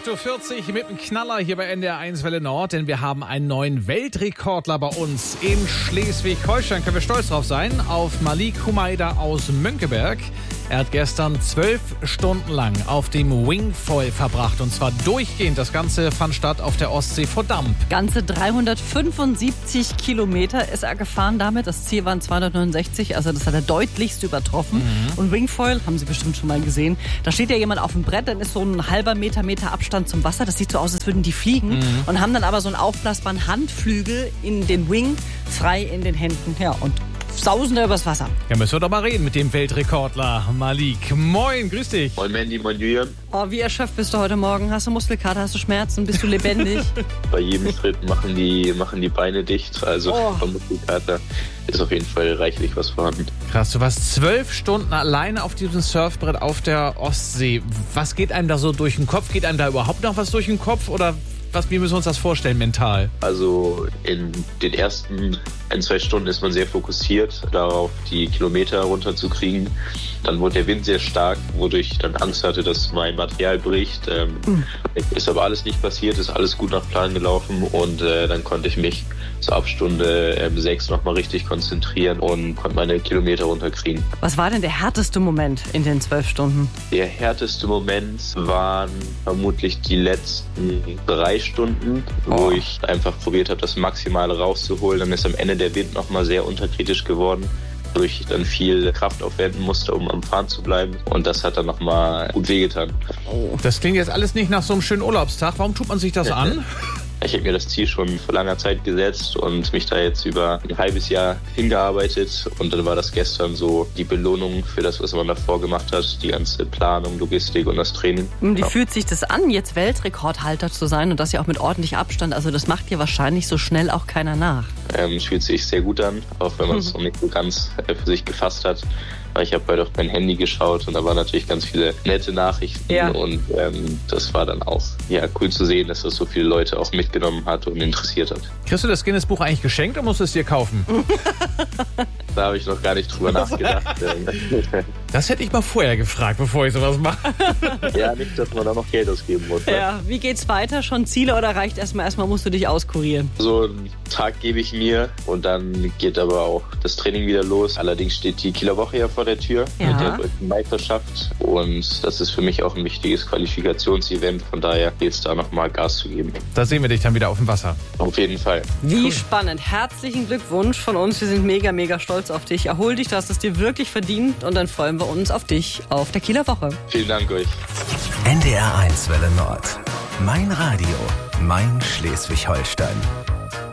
8.40 Uhr mit einem Knaller hier bei NDR1 Welle Nord, denn wir haben einen neuen Weltrekordler bei uns in Schleswig-Holstein. Können wir stolz drauf sein, auf Malik Humayda aus Mönckeberg. Er hat gestern 12 Stunden lang auf dem Wingfoil verbracht und zwar durchgehend. Das Ganze fand statt auf der Ostsee vor Damp. Ganze 375 Kilometer ist er gefahren damit. Das Ziel waren 269, also das hat er deutlichst übertroffen. Und Wingfoil, haben Sie bestimmt schon mal gesehen, da steht ja jemand auf dem Brett, dann ist so ein halber Meter Abstand zum Wasser. Das sieht so aus, als würden die fliegen. Und haben dann aber so einen aufblasbaren Handflügel in den Wing, frei in den Händen. Ja, und sausen da übers Wasser. Ja, müssen wir doch mal reden mit dem Weltrekordler Malik. Moin, grüß dich. Moin Mandy, moin Julian. Oh, wie erschöpft bist du heute Morgen? Hast du Muskelkater, hast du Schmerzen, bist du lebendig? Bei jedem Schritt machen die Beine dicht, also vom Muskelkater ist auf jeden Fall reichlich was vorhanden. Krass, du warst 12 Stunden alleine auf diesem Surfbrett auf der Ostsee. Was geht einem da so durch den Kopf? Geht einem da überhaupt noch was durch den Kopf oder wie müssen wir uns das vorstellen mental? Also in den ersten 1-2 Stunden ist man sehr fokussiert darauf, die Kilometer runterzukriegen. Dann wurde der Wind sehr stark, wodurch ich dann Angst hatte, dass mein Material bricht. Ist aber alles nicht passiert, ist alles gut nach Plan gelaufen und dann konnte ich mich so ab Stunde 6 nochmal richtig konzentrieren und konnte meine Kilometer runterkriegen. Was war denn der härteste Moment in den 12 Stunden? Der härteste Moment waren vermutlich die letzten 3 Stunden, wo ich einfach probiert habe, das Maximale rauszuholen. Dann ist am Ende der Wind nochmal sehr unterkritisch geworden, wodurch ich dann viel Kraft aufwenden musste, um am Fahren zu bleiben. Und das hat dann nochmal gut wehgetan. Das klingt jetzt alles nicht nach so einem schönen Urlaubstag. Warum tut man sich das an? Ich habe mir das Ziel schon vor langer Zeit gesetzt und mich da jetzt über ein halbes Jahr hingearbeitet. Und dann war das gestern so die Belohnung für das, was man davor gemacht hat. Die ganze Planung, Logistik und das Training. Wie fühlt sich das an, jetzt Weltrekordhalter zu sein und das ja auch mit ordentlich Abstand? Also das macht dir wahrscheinlich so schnell auch keiner nach. Es fühlt sich sehr gut an, auch wenn man es noch nicht so ganz für sich gefasst hat. Ich habe heute auf mein Handy geschaut und da waren natürlich ganz viele nette Nachrichten und das war dann auch cool zu sehen, dass das so viele Leute auch mitgenommen hat und interessiert hat. Kriegst du das Guinness-Buch eigentlich geschenkt oder musst du es dir kaufen? Da habe ich noch gar nicht drüber nachgedacht. Das hätte ich mal vorher gefragt, bevor ich sowas mache. Ja, nicht, dass man da noch Geld ausgeben muss. Ne? Ja, wie geht's weiter? Schon Ziele oder reicht erstmal musst du dich auskurieren? So einen Tag gebe ich mir und dann geht aber auch das Training wieder los. Allerdings steht die Kieler Woche ja vor der Tür mit der Deutschen Meisterschaft und das ist für mich auch ein wichtiges Qualifikationsevent. Von daher geht es da nochmal Gas zu geben. Da sehen wir dich dann wieder auf dem Wasser. Auf jeden Fall. Wie spannend. Herzlichen Glückwunsch von uns. Wir sind mega stolz auf dich. Erhol dich, du hast es dir wirklich verdient und dann freuen wir uns auf dich auf der Kieler Woche. Vielen Dank euch. NDR1 Welle Nord. Mein Radio, mein Schleswig-Holstein.